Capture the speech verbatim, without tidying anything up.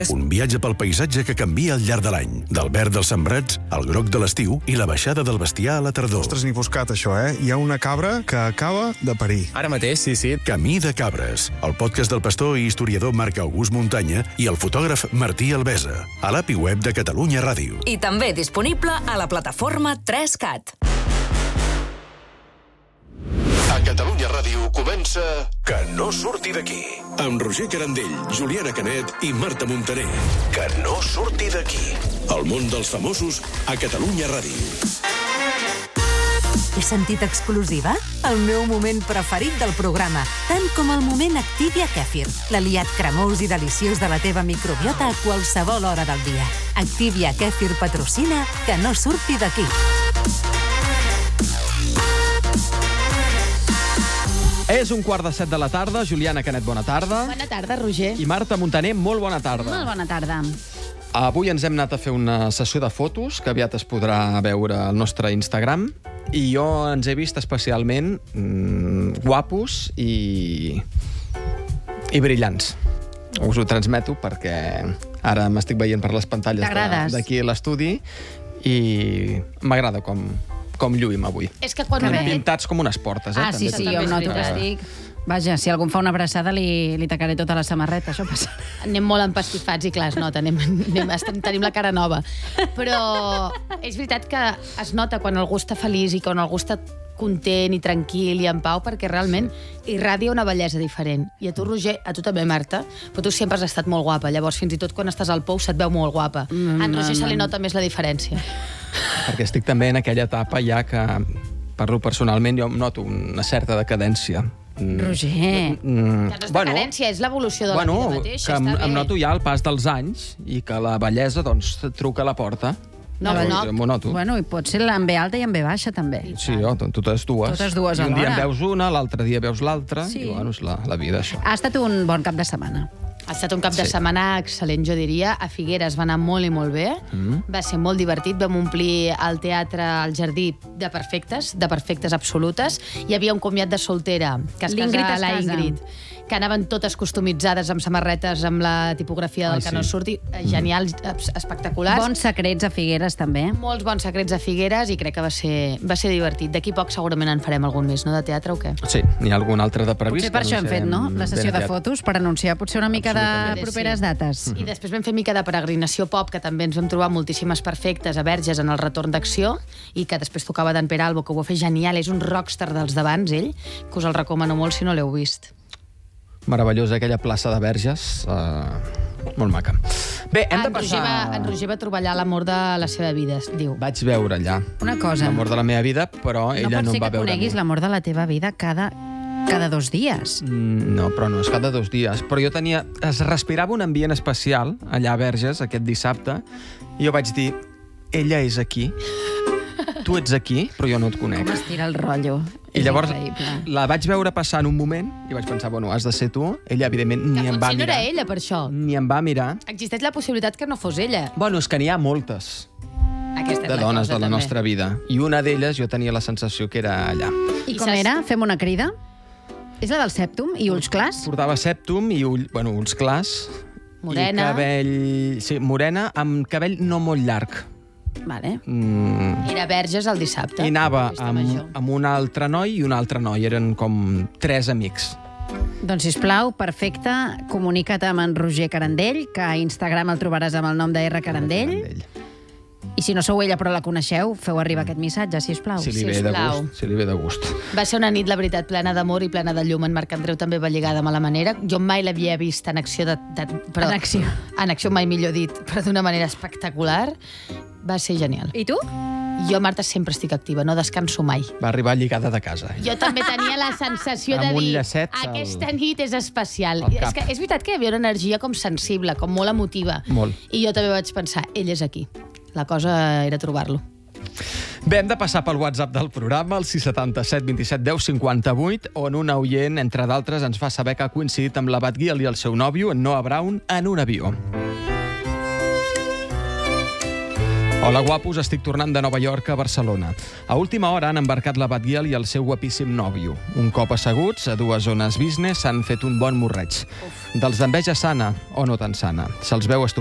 Un viatge pel paisatge que canvia al llarg de l'any. Del verd dels sembrats, al groc de l'estiu i la baixada del bestiar a la tardor. Ostres, ni buscat, això, eh? Hi ha una cabra que acaba de parir. Ara mateix, sí, sí. Camí de cabres, el podcast del pastor i historiador Marc August Muntanya i el fotògraf Martí Albesa, a l'A P I web de Catalunya Ràdio. I també disponible a la plataforma tres cat. A Catalunya Ràdio comença Que no surti d'aquí. Amb Roger Carandell, Juliana Canet i Marta Montaner. Que no surti d'aquí. El món dels famosos a Catalunya Ràdio. He sentit exclusiva? El meu moment preferit del programa, tant com el moment Activia Kefir, l'aliat cremós i deliciós de la teva microbiota a qualsevol hora del dia. Activia Kefir patrocina Que no surti d'aquí. És un quart de set de la tarda. Juliana Canet, bona tarda. Bona tarda, Roger. I Marta Montaner, molt bona tarda. Molt bona tarda. Avui ens hem anat a fer una sessió de fotos que aviat es podrà veure al nostre Instagram i jo ens he vist especialment mmm, guapos i, i brillants. Us ho transmeto perquè ara m'estic veient per les pantalles d'aquí a l'estudi i m'agrada com... com lluïm avui. És que quan Anem pintats com unes portes, eh? Ah, sí, sí, jo em noto que estic... Vaja, si algú em fa una abraçada, li, li tacaré tota la samarreta, això passa. Anem molt empastifats i, clar, es nota, anem, anem, estem, tenim la cara nova. Però és veritat que es nota quan algú està feliç i quan algú està content i tranquil i en pau, perquè realment irradia una bellesa diferent. I a tu, Roger, a tu també, Marta, però tu sempre has estat molt guapa, llavors fins i tot quan estàs al pou se't veu molt guapa. Mm, a en Roger mm, se li nota més la diferència. Perquè estic també en aquella etapa ja que, parlo personalment, jo noto una certa decadència. Roger... Mm, que no és decadència, bueno, és l'evolució de bueno, la vida mateixa. Que em, em noto ja el pas dels anys i que la bellesa, doncs, truca a la porta. No, no, no. M'ho noto. Bueno, i pot ser en B alta i en B baixa, també. Sí, oh, totes dues. Totes dues I un alhora. dia en veus una, l'altre dia veus l'altra, Sí. i bueno, és la, la vida, això. Ha estat un bon cap de setmana. Ha estat un cap de Sí. setmana excel·lent, jo diria. A Figueres va anar molt i molt bé. Mm. Va ser molt divertit. Vam omplir el teatre, el jardí, de perfectes, de perfectes absolutes. Hi havia un comiat de soltera, que es L'Ingrid casa es la casa. Ingrid, que anaven totes customitzades amb samarretes amb la tipografia del Ai, Que sí. no surti. Genial, espectaculars. Bons secrets a Figueres, també. Molts bons secrets a Figueres i crec que va ser, va ser divertit. D'aquí poc segurament en farem algun més, no?, de teatre o què? Sí, n'hi ha algun altre de previst. Potser per això hem fet, no?, la sessió de fotos. fotos, per anunciar potser una mica de Absolutament. properes dates. I després vam fer mica de peregrinació pop, que també ens vam trobar moltíssimes perfectes a Verges en el retorn d'acció, i que després tocava d'en Pere Albo, que ho va fer genial. És un rockstar dels d'abans, ell, que us el recomano molt si no l'heu vist. Meravellosa, aquella plaça de Verges. Uh, molt maca. Bé, hem de En Roger, passar... va, en Roger va trobar allà l'amor de la seva vida, es diu. Vaig veure allà Una cosa, l'amor de la meva vida, però no ella pot no, ser em va que veure. coneguis l'amor de la teva vida cada, cada dos dies. Mm, No, però no, és cada dos dies. Però jo tenia... Es respirava un ambient especial allà a Verges, aquest dissabte, i jo vaig dir, ella és aquí, tu ets aquí, però jo no et conec. Com es tira el rotllo. I És llavors increïble. la vaig veure passar en un moment i vaig pensar, bueno, has de ser tu. Ella, evidentment, ni Que em va potser no mirar. era ella, per això. Ni em va mirar. Existeix la possibilitat que no fos ella. Bueno, és que n'hi ha moltes Aquesta és de la dones cosa, de la també. nostra vida. I una d'elles jo tenia la sensació que era allà. I I com saps- era? Fem una crida? És la del Septum i ulls clars? Portava septum i ull, bueno, ulls clars. Morena. I cabell... Sí, morena, amb cabell no molt llarg. Vale. Mm, Era a Verges el dissabte. I anava Festa amb, major. amb un altre noi i un altre noi. Eren com tres amics. Doncs, sisplau, perfecte, comunica't amb en Roger Carandell, que a Instagram el trobaràs amb el nom de R Carandell. I si no sou ella però la coneixeu, feu arribar aquest missatge, sisplau. Si li ve de sisplau. gust. Si li ve de gust. Va ser una nit, la veritat, plena d'amor i plena de llum. En Marc Andreu també va lligar de mala manera. Jo mai l'havia vist en acció de... de però, En acció. En acció mai millor dit, però d'una manera espectacular. Va ser genial. I tu? Jo, Marta, sempre estic activa, no descanso mai. Va arribar lligada de casa. Jo també tenia la sensació de Amb un dir, llacet al- aquesta nit és especial. al És, cap. que és veritat que hi havia una energia com sensible, com molt emotiva. Molt. I jo també vaig pensar, ell és aquí. La cosa era trobar-lo. Bé, hem de passar pel WhatsApp del programa, el sis setanta set vint set deu cinquanta vuit, on un oient, entre d'altres, ens fa saber que ha coincidit amb la Batgirl i el seu nòvio, en Noah Brown, en un avió. Hola, guapos, estic tornant de Nova York a Barcelona. A última hora han embarcat la Batguiel i el seu guapíssim nòvio. Un cop asseguts, a dues zones business s'han fet un bon morreig. Dels d'enveja sana o no tan sana. Se'ls veu